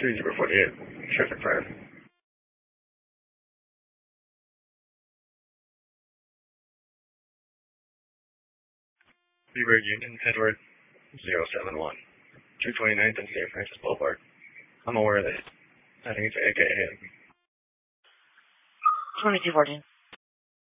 3048, traffic 5. Beaver Union, Edward 071, 229th and St. Francis Boulevard. I'm aware that I think it's AKA. 2214.